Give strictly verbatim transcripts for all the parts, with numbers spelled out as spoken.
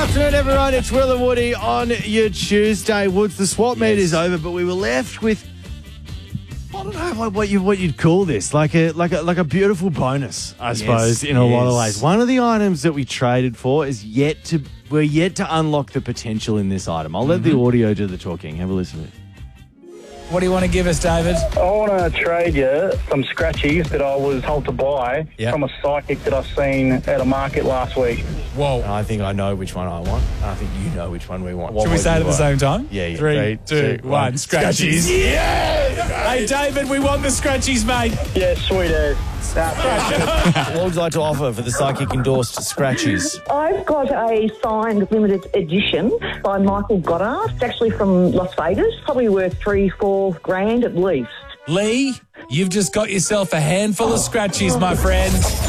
afternoon, everyone. It's Will and Woody on your Tuesday. Woods, the swap meet Yes. is over, but we were left with, I don't know what, what you what you'd call this, like a like a like a beautiful bonus, I suppose, in a lot of yes. ways. One of the items that we traded for is yet to we're yet to unlock the potential in this item. I'll let the audio do the talking. Have a listen to it. What do you want to give us, David? I want to trade you some scratchies that I was told to buy Yeah. from a psychic that I've seen at a market last week. Whoa. I think I know which one I want. I think you know which one we want. Should we say it at the same time? Yeah, yeah. Three, Three, two, two, one. one. Scratchies. Yeah! Hey, David, we want the scratchies, mate. Yeah, sweet as. What would you like to offer for the psychic endorsed scratchies? I've got a signed limited edition by Michael Goddard. It's actually from Las Vegas. Probably worth three, four grand at least. Lee, you've just got yourself a handful of scratchies, my friend.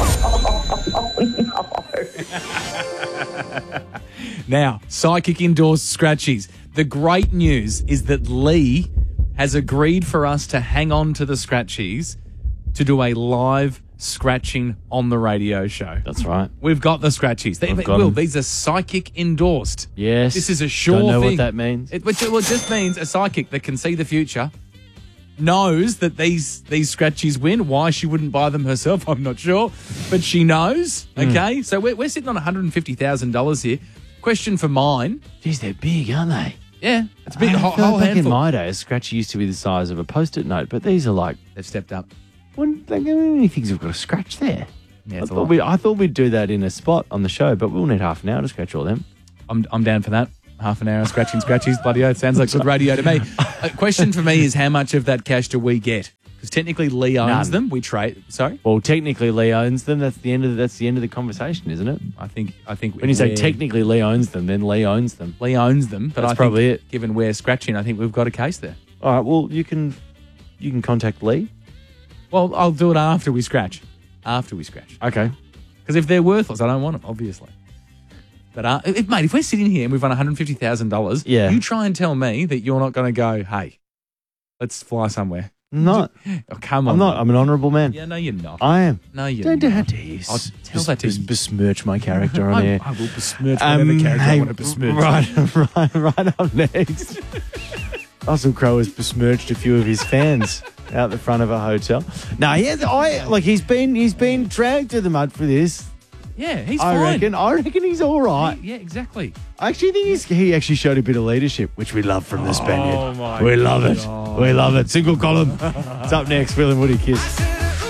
Now, psychic endorsed scratchies. The great news is that Lee has agreed for us to hang on to the scratchies to do a live scratching on the radio show. That's right. We've got the scratchies. They, We've got Will, 'em. these are psychic endorsed. Yes. This is a sure Don't know thing. what that means. It, which, well, it just means a psychic that can see the future knows that these these scratchies win. Why she wouldn't buy them herself, I'm not sure. But she knows, Hmm. okay? So we're, we're sitting on one hundred fifty thousand dollars here. Question for mine. Geez, they're big, aren't they? Yeah, it's a big, I whole, feel whole like back handful. in my day, a scratchy used to be the size of a post-it note, but these are like, They've stepped up. when, like how many things have got a scratch there? Yeah, I, it's a thought lot. we, I thought we'd do that in a spot on the show, but we'll need half an hour to scratch all them. I'm, I'm down for that. Half an hour of scratching scratchies. Bloody oath. Sounds like good radio to me. A question for me is how much of that cash do we get? Because technically Lee owns None. them. We trade. Sorry? Well, technically, Lee owns them. That's the end of the, that's the end of the conversation, isn't it? I think I think When you say we're- technically Lee owns them, then Lee owns them. Lee owns them, but That's I think probably it. given we're scratching, I think we've got a case there. All right. Well, you can you can contact Lee. Well, I'll do it after we scratch. After we scratch. Okay. Because if they're worthless, I don't want them, obviously. But, uh, if, mate, if we're sitting here and we've won one hundred fifty thousand dollars, Yeah. you try and tell me that you're not going to go, hey, let's fly somewhere. Not. Oh, come on. I'm not. mate. I'm an honourable man. Yeah, no, you're not. I am. No, you're Don't do not. how dare you I'll s- tell bes- that to bes- you. besmirch my character on I, air. I will besmirch whatever Um, character I hey, want to besmirch. right, right, right up next. Russell Crowe has besmirched a few of his fans out the front of a hotel. No, yeah, I like he's been he's been dragged through the mud for this. Yeah, he's I fine. reckon. I reckon he's all right. Yeah, exactly. I actually think he's, he actually showed a bit of leadership, which we love from the Spaniard. Oh, my we love it. God. We love it. Single column. It's up next. Will and Woody Kiss.